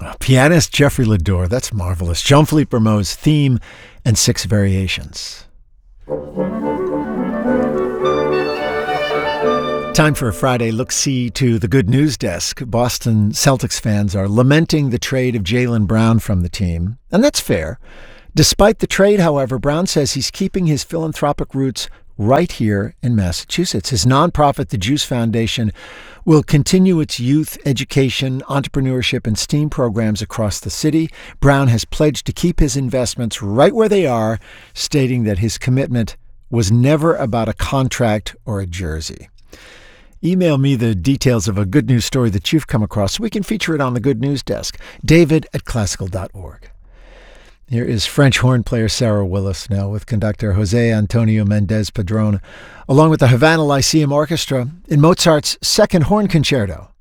Pianist Jeffrey Lador, that's marvelous. Jean-Philippe Rameau's Theme and Six Variations. Time for a Friday look-see to the good news desk. Boston Celtics fans are lamenting the trade of Jaylen Brown from the team, and that's fair. Despite the trade, however, Brown says he's keeping his philanthropic roots right here in Massachusetts. His nonprofit, the Juice Foundation, will continue its youth education, entrepreneurship, and STEAM programs across the city. Brown has pledged to keep his investments right where they are, stating that his commitment was never about a contract or a jersey. Email me the details of a good news story that you've come across so we can feature it on the Good News Desk. David@classical.org. Here is French horn player Sarah Willis now with conductor Jose Antonio Mendez Padrón, along with the Havana Lyceum Orchestra in Mozart's Second Horn Concerto.